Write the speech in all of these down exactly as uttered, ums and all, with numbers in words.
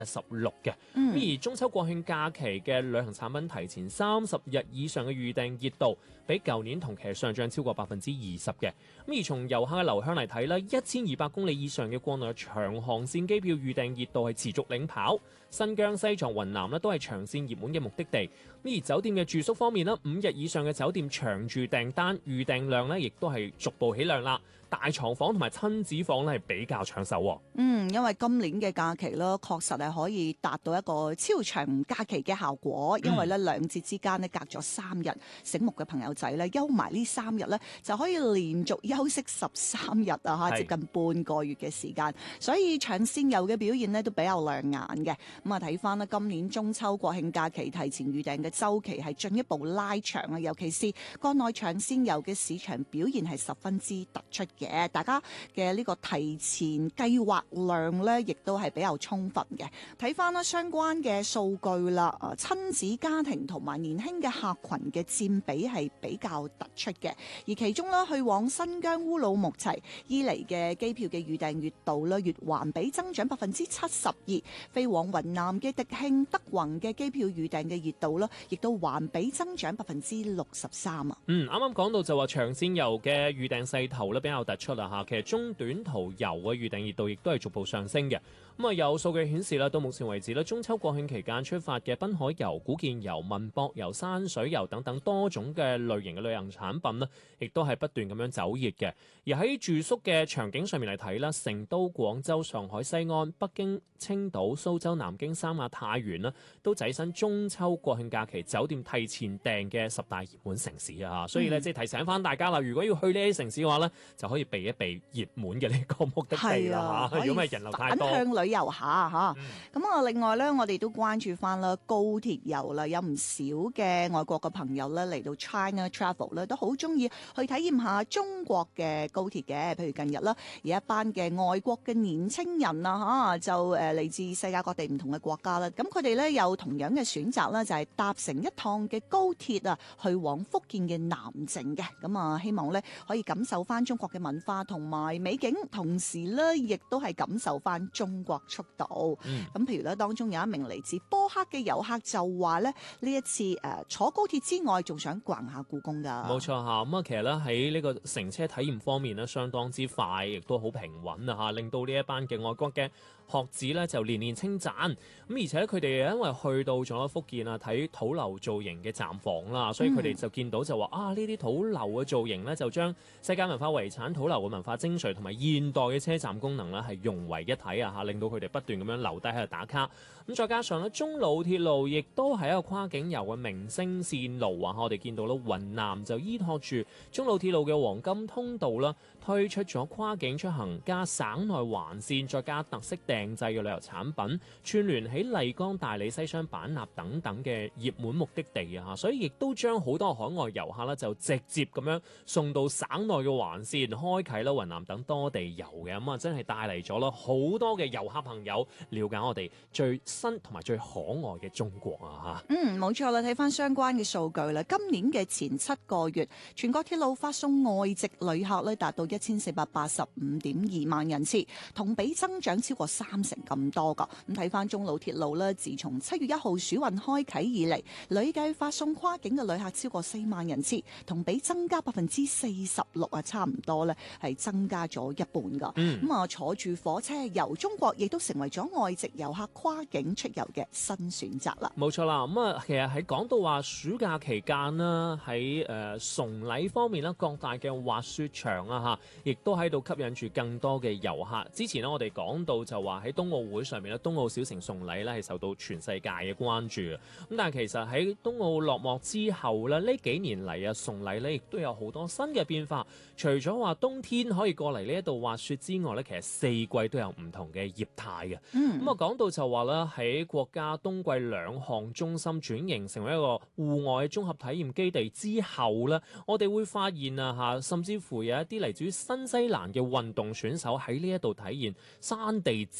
十六嘅。 嗯而中秋國慶假期嘅旅行產品提前三十日以上嘅預訂熱度，比舊年同期上漲超過百分之二十嘅。咁而從遊客嘅流向嚟睇咧，一千二百公里以上嘅國內長航線機票預訂熱度係持續領跑，新疆、西藏、雲南咧都係長線熱門嘅目的地。咁而酒店嘅住宿方面咧，五日以上嘅酒店長住訂單預訂量咧，亦都係逐步起量啦。大床房同埋親子房咧係比較搶手喎。 嗯，因為今年嘅假期咧，確實係可以達到一個超長假期嘅效果，因為咧兩節之間咧隔咗三日，醒目嘅朋友仔咧休埋呢三日咧就可以連續休息十三日啊嚇，接近半個月嘅時間，所以長線遊嘅表現咧都比較亮眼嘅。咁啊睇翻咧今年中秋國慶假期提前預訂嘅週期係進一步拉長啊，尤其是國內長線遊嘅市場表現係十分之突出嘅，大家嘅呢個提前計劃量咧，亦都係比較充分嘅。睇翻啦相關嘅數據啦，啊親子家庭同埋年輕嘅客群嘅佔比係比較突出嘅，而其中咧去往新疆烏魯木齊伊犁嘅機票嘅預訂月度咧，月環比增長百分之七十二，飛往雲南嘅迪慶、德宏嘅機票預訂嘅熱度咧，亦都環比增長百分之六十三啊。 嗯，啱啱講到就話長線遊嘅預訂勢頭咧比較突出啦嚇，其實中短途遊嘅預訂熱度亦都係逐步上升嘅。咁啊有數據顯示啦，到目前為止咧，中秋國慶期間出發嘅濱海遊、古建遊、文博遊、山水遊等等多種嘅類型嘅旅行產品呢，亦都係不斷咁樣走熱嘅。而喺住宿嘅場景上面嚟睇啦，成都、廣州、上海、西安、北京、青島、蘇州、南京、三亞、太原呢，都躋身中秋國慶假期酒店提前訂嘅十大熱門城市啊！所以咧，即係提醒翻大家啦，如果要去呢啲城市嘅話咧，就可以避一避熱門嘅呢個目的地啦嚇。如果唔係人流太多， 反向旅遊下嚇。咁啊、嗯，另外咧，我哋都關注翻啦高鐵遊啦，有唔少嘅外國嘅朋友咧嚟到 China Travel 咧，都好中意去體驗下中國嘅高鐵嘅。譬如近日啦，有一班嘅外國嘅年青人啊嚇，就誒嚟自世界各地唔同嘅國家啦。咁佢哋咧有同樣嘅選擇啦，就係搭乘一趟嘅高鐵啊，去往福建嘅南靖嘅。咁啊，希望咧可以感受翻中國嘅文化同埋美景，同時咧亦都係感受翻中國速度。咁、嗯、譬如咧，當中有一名嚟自波克嘅遊客就話咧，呢一次誒、呃、坐高鐵之外，仲想逛下故宮噶。 冇錯嚇，咁啊，其實咧喺呢個乘車體驗方面咧，相當之快，亦都好平穩啊嚇，令到呢一班嘅外國嘅學子咧就連連稱讚。咁而且佢哋因為去到咗福建啊，睇土樓造型嘅站房啦，所以佢哋就見到就話、嗯、啊，呢啲土樓嘅造型咧就將世界文化遺產土樓嘅文化精髓同埋現代嘅車站功能咧係融為一體啊嚇，令到佢哋不斷咁樣留低喺度打卡。咁再加上咧，中老鐵路亦都係一個跨境遊嘅明星線路啊！我哋見到咧，雲南就依託住中老鐵路嘅黃金通道啦，推出咗跨境出行加省內環線，再加特色訂製嘅旅遊產品，串聯起麗江、大理、西雙版納等等嘅熱門目的地啊！所以亦都將好多海外遊客咧就直接咁樣送到省內嘅環線，開啟啦雲南等多地遊嘅。咁啊，真係帶嚟咗啦好多嘅遊客朋友了解我哋最新同埋最可愛嘅中國啊！嚇， 嗯，冇錯啦，睇翻相關嘅數據啦，今年嘅前七個月，全國鐵路發送外籍旅客咧達到一千四百八十五點二萬人次，同比增長超過三成咁多噶。咁睇翻中老鐵路咧，自從七月一號暑運開啟以嚟，累計發送跨境嘅旅客超過四萬人次，同比增加百分之四十六啊，差唔多咧係增加咗一半噶。咁啊、嗯，坐住火車遊中國，亦都成為咗外籍遊客跨境出遊嘅新選擇啦。 冇錯啦，咁啊，其實喺講到話暑假期間啦，喺誒崇禮方面啦，各大嘅滑雪場啊嚇，亦都喺度吸引住更多嘅遊客。之前呢，我哋講到就話喺冬奧會上面咧，冬奧小城崇禮咧係受到全世界嘅關注嘅。咁但係其實喺冬奧落幕之後咧，呢幾年嚟啊，崇禮咧亦都有好多新嘅變化。除咗話冬天可以過嚟呢一度滑雪之外咧，其實四季都有唔同嘅業態嘅。 嗯， 咁啊講到就話啦，喺國家冬季兩項中心轉型成為一個戶外綜合體驗基地之後咧，我哋會發現啊嚇，甚至乎有一啲嚟自於新西蘭嘅運動選手喺呢一度體驗山地自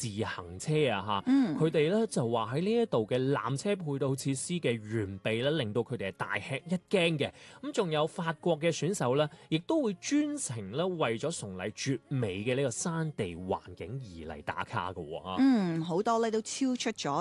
自行車啊嚇， 嗯佢哋咧就話喺呢一度嘅纜車配套設施嘅完備咧，令到佢哋係大吃一驚嘅。咁仲有法國嘅選手咧，亦都會專程咧為咗崇禮絕美嘅呢個山地環境而嚟打卡嘅喎啊。 嗯，好多咧都超出咗